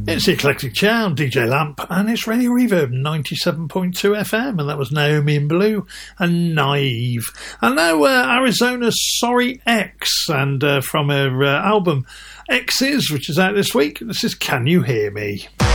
It's the Eclectic Chair on DJ Lamp, and it's Radio Reverb 97.2 FM, and that was Naomi in Blue and Naive. And now Arizona's Sorry X, and from her album X's, which is out this week, this is Can You Hear Me?